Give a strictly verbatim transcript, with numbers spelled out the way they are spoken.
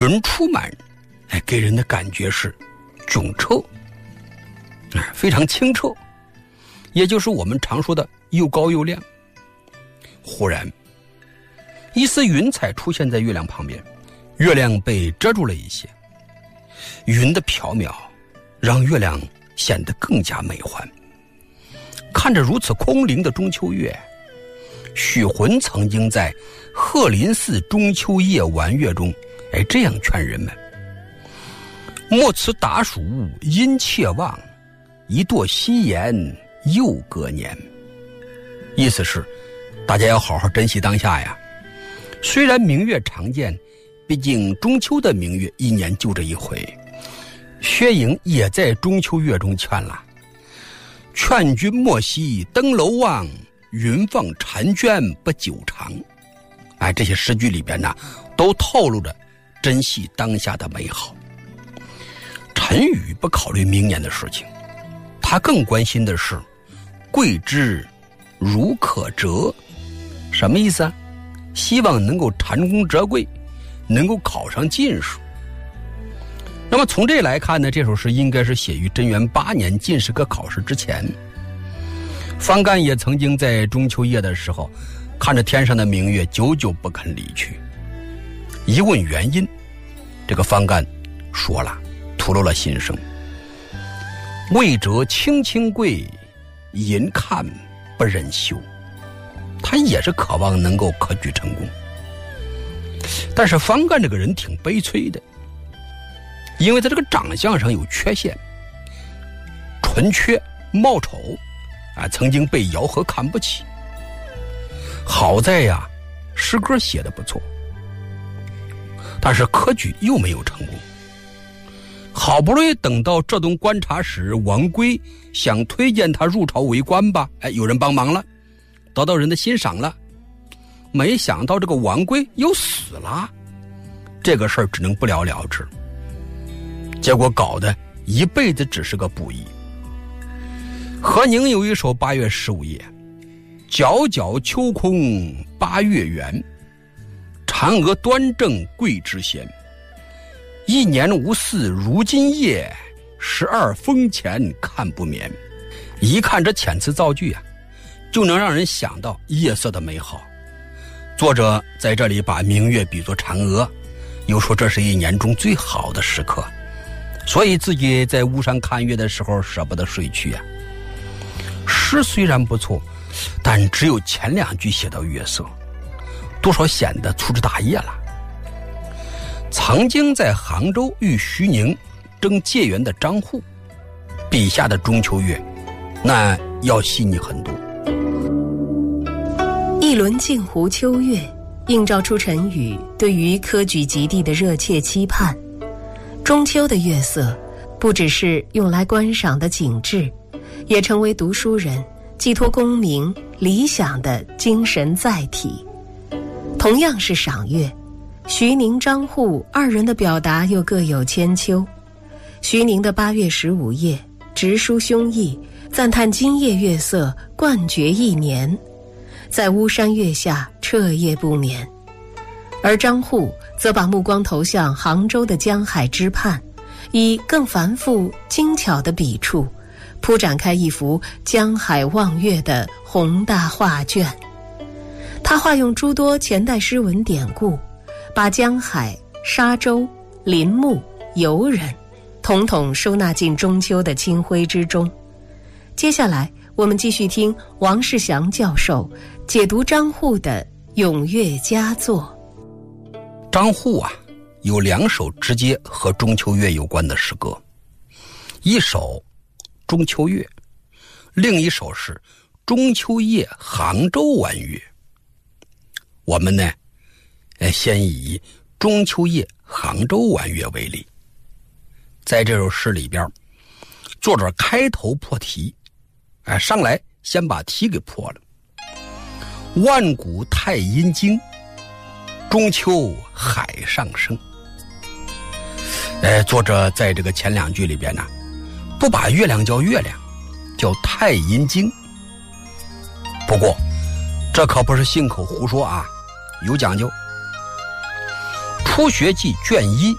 轮出满，哎，给人的感觉是炯澈，哎，非常清澈，也就是我们常说的又高又亮。忽然，一丝云彩出现在月亮旁边，月亮被遮住了一些，云的缥缈让月亮显得更加美幻。看着如此空灵的中秋月，许浑曾经在鹤林寺中秋夜玩月中，哎，这样劝人们：莫辞达暑因切望，一堕夕颜又隔年。意思是大家要好好珍惜当下呀。虽然明月常见，毕竟中秋的明月一年就这一回。薛莹也在中秋月中劝了：劝君莫惜登楼望，云放婵娟不久长。哎，这些诗句里边呢，都透露着珍惜当下的美好。陈宇不考虑明年的事情，他更关心的是贵之如可折。什么意思啊？希望能够蟾宫折桂，能够考上进士。那么从这来看呢，这首诗应该是写于贞元八年进士科考试之前。方干也曾经在中秋夜的时候，看着天上的明月，久久不肯离去。一问原因，这个方干说了，吐露了心声：为折青青桂，吟看不忍休。他也是渴望能够科举成功，但是方干这个人挺悲催的，因为他这个长相上有缺陷，唇缺貌丑啊，曾经被姚和看不起。好在呀，诗歌写得不错，但是科举又没有成功。好不容易等到浙东观察使王圭想推荐他入朝为官吧，哎，有人帮忙了，得到人的欣赏了，没想到这个王圭又死了，这个事儿只能不了了之。结果搞得一辈子只是个布衣。何宁有一首八月十五夜：皎皎秋空八月圆，嫦娥端正桂枝闲。一年无似如今夜，十二风前看不眠。一看这遣词造句啊，就能让人想到夜色的美好。作者在这里把明月比作嫦娥，又说这是一年中最好的时刻，所以自己在屋上看月的时候舍不得睡去啊。诗虽然不错，但只有前两句写到月色，多少显得粗枝大叶了。曾经在杭州与徐宁争解元的张祜，笔下的中秋月那要细腻很多。 一轮镜湖秋月，映照出陈宇对于科举及第的热切期盼。中秋的月色不只是用来观赏的景致，也成为读书人寄托功名理想的精神载体。同样是赏月，徐宁张祜二人的表达又各有千秋。徐宁的八月十五夜直抒胸臆，赞叹今夜月色冠绝一年，在巫山月下彻夜不眠。而张祜则把目光投向杭州的江海之畔，以更繁复精巧的笔触铺展开一幅江海望月的宏大画卷。他化用诸多前代诗文典故，把江海、沙洲、林木、游人统统收纳进中秋的清辉之中。接下来我们继续听王世祥教授解读张祜的咏月佳作。 张祜啊，有两首直接和中秋月有关的诗歌，一首中秋月，另一首是中秋夜杭州玩月。我们呢先以中秋夜杭州玩月为例。在这首诗里边，作者开头破题，哎，上来先把题给破了。万古太阴经，中秋海上升。哎，作者在这个前两句里边呢，不把月亮叫月亮，叫太阴经。不过这可不是信口胡说啊，有讲究。初学记卷一